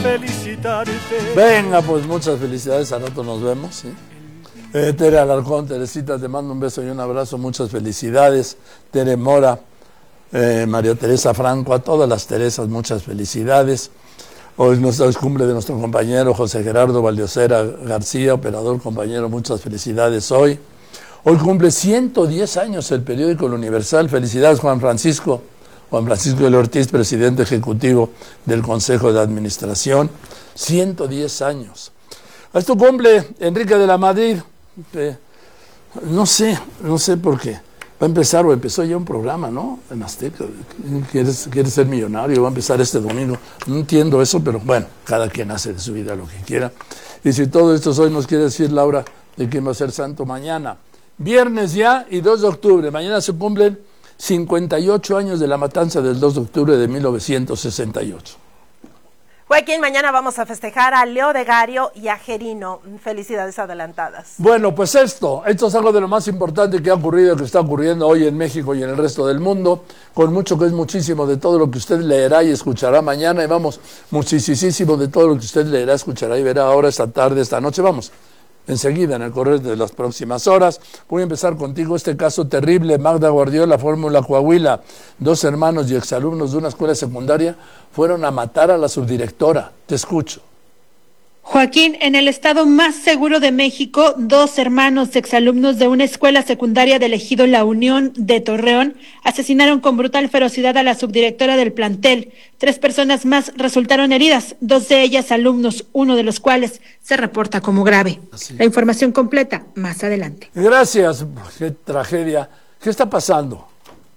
felicitarte. Venga, pues muchas felicidades, a rato nos vemos, ¿sí? Tere Alarcón, Teresita, te mando un beso y un abrazo, muchas felicidades. Tere Mora, María Teresa Franco, a todas las Teresas, muchas felicidades. Hoy es cumple de nuestro compañero José Gerardo Valdiosera García, operador, compañero, muchas felicidades hoy. Hoy cumple 110 años el periódico El Universal. Felicidades, Juan Francisco del Ortiz, presidente ejecutivo del Consejo de Administración. 110 años. Esto cumple Enrique de la Madrid. No sé por qué. Va a empezar, o empezó ya un programa, ¿no? En Azteca. ¿Quieres ser millonario? Va a empezar este domingo. No entiendo eso, pero bueno, cada quien hace de su vida lo que quiera. Y si todo esto hoy nos quiere decir, Laura, de quién va a ser santo mañana. Viernes ya y 2 de octubre. Mañana se cumplen 58 años de la matanza del 2 de octubre de 1968. Joaquín, mañana vamos a festejar a Leo de Gario y a Gerino. Felicidades adelantadas. Bueno, pues esto es algo de lo más importante que ha ocurrido, que está ocurriendo hoy en México y en el resto del mundo, con mucho que es muchísimo de todo lo que usted leerá y escuchará mañana, y vamos, muchísimo de todo lo que usted leerá, escuchará y verá ahora, esta tarde, esta noche, vamos. Enseguida, en el correr de las próximas horas. Voy a empezar contigo este caso terrible. Magda Guardiola, Fórmula Coahuila. 2 hermanos y exalumnos de una escuela secundaria fueron a matar a la subdirectora. Te escucho. Joaquín, en el estado más seguro de México, 2 hermanos exalumnos de una escuela secundaria del ejido La Unión de Torreón asesinaron con brutal ferocidad a la subdirectora del plantel. 3 personas más resultaron heridas, 2 de ellas alumnos, uno de los cuales se reporta como grave. Así. La información completa más adelante. Gracias. Qué tragedia. ¿Qué está pasando?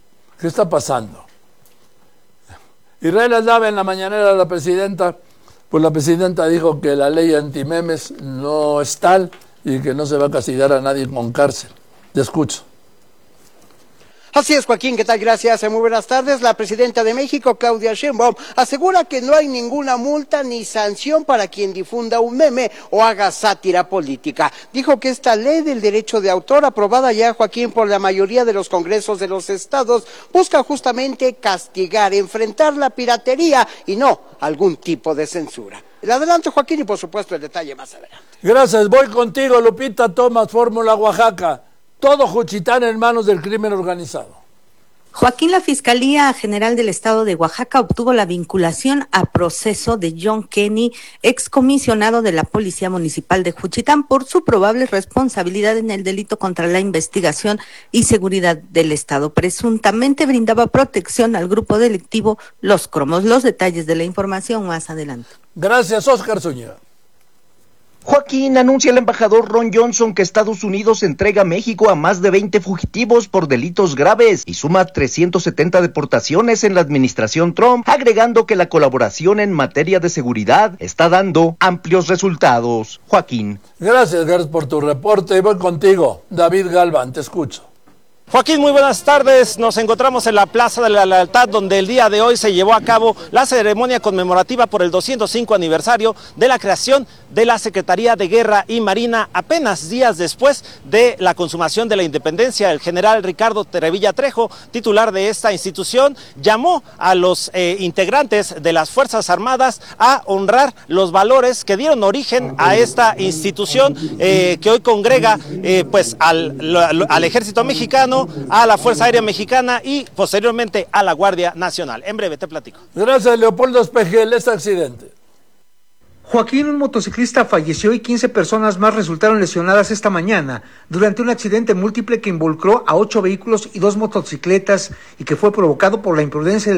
Israel Aldave, en la mañanera de la presidenta, pues la presidenta dijo que la ley antimemes no es tal y que no se va a castigar a nadie con cárcel. Te escucho. Así es, Joaquín, ¿qué tal? Gracias, muy buenas tardes. La presidenta de México, Claudia Sheinbaum, asegura que no hay ninguna multa ni sanción para quien difunda un meme o haga sátira política. Dijo que esta ley del derecho de autor, aprobada ya, Joaquín, por la mayoría de los congresos de los estados, busca justamente castigar, enfrentar la piratería y no algún tipo de censura. El adelanto, Joaquín, y por supuesto el detalle más adelante. Gracias, voy contigo, Lupita Tomás, Fórmula Oaxaca. Todo Juchitán en manos del crimen organizado. Joaquín, la Fiscalía General del Estado de Oaxaca obtuvo la vinculación a proceso de John Kenny, excomisionado de la Policía Municipal de Juchitán, por su probable responsabilidad en el delito contra la investigación y seguridad del Estado. Presuntamente brindaba protección al grupo delictivo Los Cromos. Los detalles de la información más adelante. Gracias, Óscar Zúñiga. Joaquín, anuncia el embajador Ron Johnson que Estados Unidos entrega a México a más de 20 fugitivos por delitos graves y suma 370 deportaciones en la administración Trump, agregando que la colaboración en materia de seguridad está dando amplios resultados. Joaquín. Gracias por tu reporte y voy contigo. David Galván, te escucho. Joaquín, muy buenas tardes. Nos encontramos en la Plaza de la Lealtad, donde el día de hoy se llevó a cabo la ceremonia conmemorativa por el 205 aniversario de la creación de la Secretaría de Guerra y Marina. Apenas días después de la consumación de la independencia, el general Ricardo Terevilla Trejo, titular de esta institución, llamó a los integrantes de las Fuerzas Armadas a honrar los valores que dieron origen a esta institución que hoy congrega al Ejército Mexicano, a la Fuerza Aérea Mexicana y posteriormente a la Guardia Nacional. En breve te platico. Gracias, Leopoldo Espejel. Este accidente. Joaquín, un motociclista falleció y 15 personas más resultaron lesionadas esta mañana durante un accidente múltiple que involucró a 8 vehículos y 2 motocicletas y que fue provocado por la imprudencia del